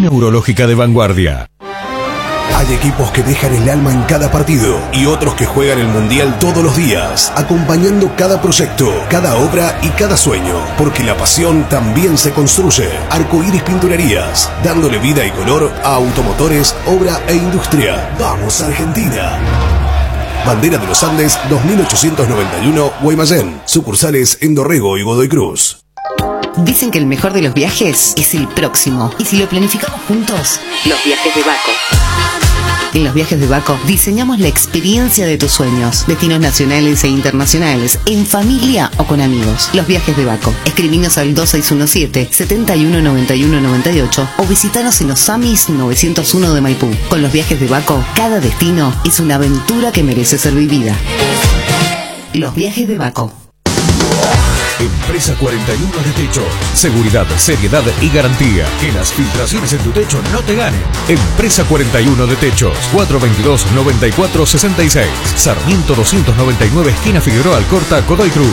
Medicina urológica de vanguardia. Hay equipos que dejan el alma en cada partido y otros que juegan el Mundial todos los días, acompañando cada proyecto, cada obra y cada sueño, porque la pasión también se construye. Arcoíris Pinturerías, dándole vida y color a automotores, obra e industria. ¡Vamos, Argentina! Bandera de los Andes 2891, Guaymallén. Sucursales en Dorrego y Godoy Cruz. Dicen que el mejor de los viajes es el próximo. Y si lo planificamos juntos, los viajes de Baco. En los viajes de Baco diseñamos la experiencia de tus sueños. Destinos nacionales e internacionales, en familia o con amigos. Los viajes de Baco. Escribinos al 2617 719198 o visitanos en los Amis 901 de Maipú. Con los viajes de Baco, cada destino es una aventura que merece ser vivida. Los viajes de Baco. Empresa 41 de Techo. Seguridad, seriedad y garantía. Que las filtraciones en tu techo no te ganen. Empresa 41 de Techos. 422-9466. Sarmiento 299, esquina Figueroa Alcorta, Godoy Cruz.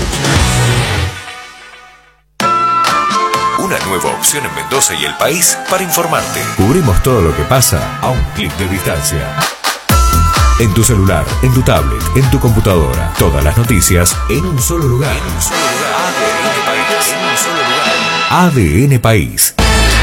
Una nueva opción en Mendoza y el país para informarte. Cubrimos todo lo que pasa a un clic de distancia. En tu celular, en tu tablet, en tu computadora. Todas las noticias en un solo lugar. ADN País.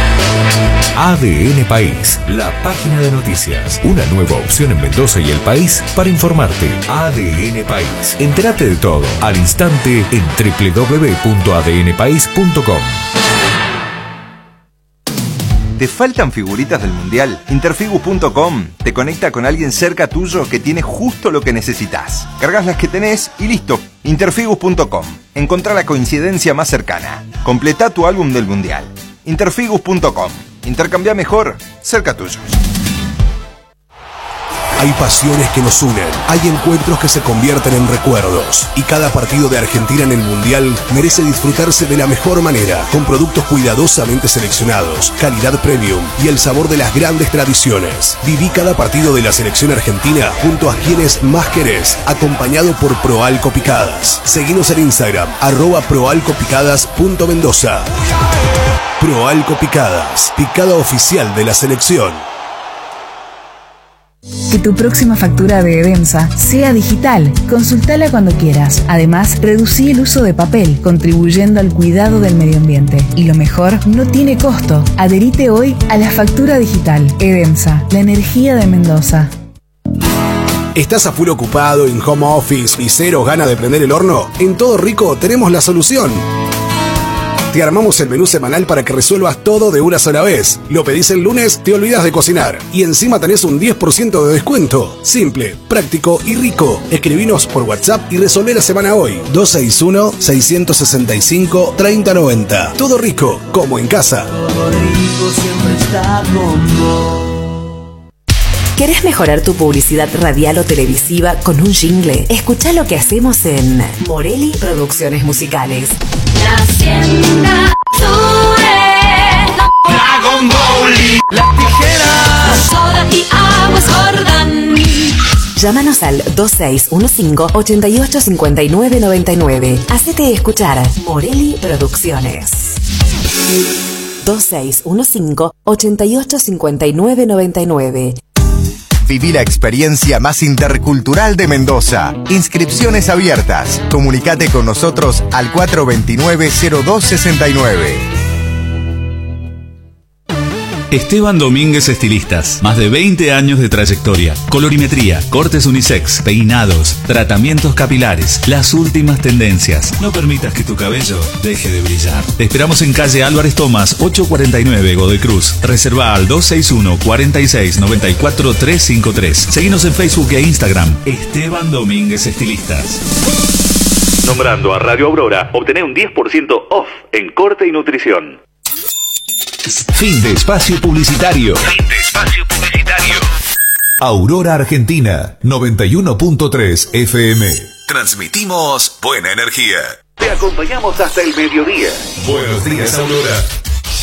ADN País, la página de noticias. Una nueva opción en Mendoza y el país para informarte. ADN País. Entérate de todo al instante en www.adnpaís.com. ¿Te faltan figuritas del Mundial? Interfigus.com te conecta con alguien cerca tuyo que tiene justo lo que necesitas. Cargas las que tenés y listo. Interfigus.com. Encontrá la coincidencia más cercana. Completá tu álbum del Mundial. Interfigus.com. Intercambia mejor, cerca tuyo. Hay pasiones que nos unen, hay encuentros que se convierten en recuerdos y cada partido de Argentina en el Mundial merece disfrutarse de la mejor manera, con productos cuidadosamente seleccionados, calidad premium y el sabor de las grandes tradiciones. Viví cada partido de la selección argentina junto a quienes más querés, acompañado por Proalco Picadas. Seguinos en Instagram, @proalcopicadas.mendoza. Proalco Picadas, picada oficial de la selección. Que tu próxima factura de Edemsa sea digital. Consultala cuando quieras. Además, reducí el uso de papel, contribuyendo al cuidado del medio ambiente. Y lo mejor, no tiene costo. Adherite hoy a la factura digital. Edemsa, la energía de Mendoza. ¿Estás a full ocupado, en home office y cero ganas de prender el horno? En Todo Rico tenemos la solución. Te armamos el menú semanal para que resuelvas todo de una sola vez. Lo pedís el lunes, te olvidas de cocinar. Y encima tenés un 10% de descuento. Simple, práctico y rico. Escribinos por WhatsApp y resolvé la semana hoy. 261-665-3090. Todo Rico, como en casa. Todo Rico siempre está con vos. ¿Querés mejorar tu publicidad radial o televisiva con un jingle? Escuchá lo que hacemos en Morelli Producciones Musicales. La hacienda sube, Dragon Ball, las tijeras, soda y aguas Jordan. Llámanos al 2615-885999. Hacete escuchar Morelli Producciones. 2615-885999. Viví la experiencia más intercultural de Mendoza. Inscripciones abiertas. Comunicate con nosotros al 429-0269. Esteban Domínguez Estilistas, más de 20 años de trayectoria, colorimetría, cortes unisex, peinados, tratamientos capilares, las últimas tendencias. No permitas que tu cabello deje de brillar. Te esperamos en calle Álvarez Tomás, 849, Godoy Cruz. Reserva al 261-4694-353. Seguinos en Facebook e Instagram. Esteban Domínguez Estilistas. Nombrando a Radio Aurora, obtené un 10% off en corte y nutrición. Fin de espacio publicitario. Fin de espacio publicitario. Aurora Argentina, 91.3 FM. Transmitimos buena energía. Te acompañamos hasta el mediodía. Buenos días, Aurora.